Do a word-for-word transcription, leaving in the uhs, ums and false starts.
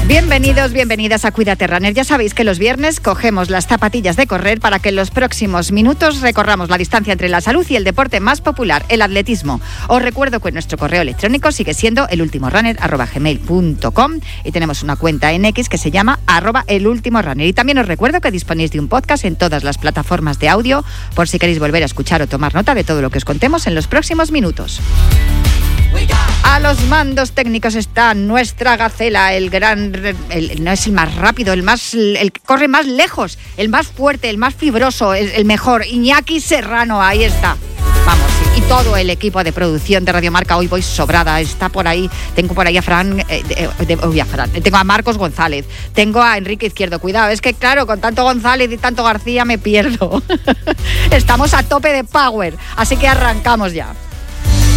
Bienvenidos, bienvenidas a Cuídate Runner. Ya sabéis que los viernes cogemos las zapatillas de correr para que en los próximos minutos recorramos la distancia entre la salud y el deporte más popular, el atletismo. Os recuerdo que nuestro correo electrónico sigue siendo elultimorunner arroba gmail punto com y tenemos una cuenta en X que se llama arroba elultimorunner. Y también os recuerdo que disponéis de un podcast en todas las plataformas de audio por si queréis volver a escuchar o tomar nota de todo lo que os contemos en los próximos minutos. A los mandos técnicos está nuestra gacela, el gran, el, no es el más rápido, el más, el que corre más lejos, el más fuerte, el más fibroso, el, el mejor, Iñaki Serrano, ahí está. Vamos, y todo el equipo de producción de Radio Marca, hoy voy sobrada, está por ahí, tengo por ahí a Fran, eh, de, de, de, a Fran, tengo a Marcos González, tengo a Enrique Izquierdo, cuidado, es que claro, con tanto González y tanto García me pierdo. Estamos a tope de power, así que arrancamos ya.